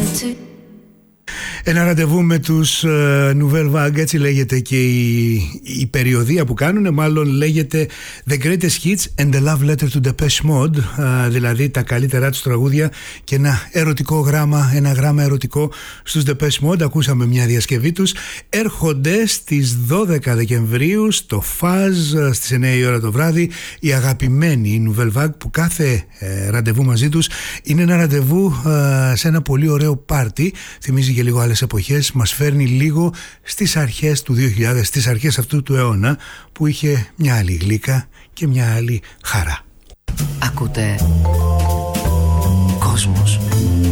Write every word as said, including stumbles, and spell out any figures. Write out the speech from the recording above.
Ένα ραντεβού με τους uh, Nouvelle Vague, έτσι λέγεται και η, η περιοδία που κάνουν, μάλλον λέγεται The Greatest Hits and the Love Letter to Depeche Mode, uh, δηλαδή τα καλύτερά τους τραγούδια και ένα ερωτικό γράμμα, ένα γράμμα ερωτικό στους Depeche Mode. Ακούσαμε μια διασκευή τους. Έρχονται στις δώδεκα Δεκεμβρίου στο Fuzz στις εννιά η ώρα το βράδυ οι αγαπημένοι Nouvelle Vague, που κάθε ε, ραντεβού μαζί τους είναι ένα ραντεβού ε, σε ένα πολύ ωραίο πάρτι. Θυμίζει και λίγο άλλες εποχές, μας φέρνει λίγο στις αρχές του δύο χιλιάδες, στις αρχές αυτού του αιώνα που είχε μια άλλη γλύκα και μια άλλη χαρά. Ακούτε Κόσμος.